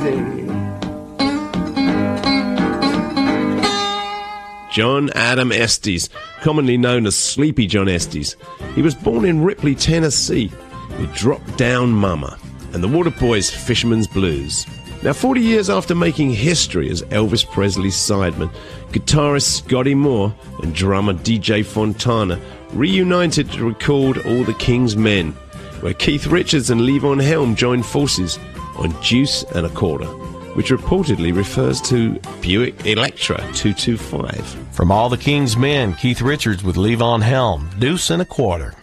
crazy. John Adam Estes, commonly known as Sleepy John Estes. He was born in Ripley, Tennessee, with Drop Down Mama and the Waterboys' Fisherman's Blues. Now, 40 years after making history as Elvis Presley's sideman, guitarist Scotty Moore and drummer DJ Fontana reunited to record All the King's Men, where Keith Richards and Levon Helm joined forces on Deuce and a Quarter, which reportedly refers to Buick Electra 225. From All the King's Men, Keith Richards with Levon Helm, Deuce and a Quarter.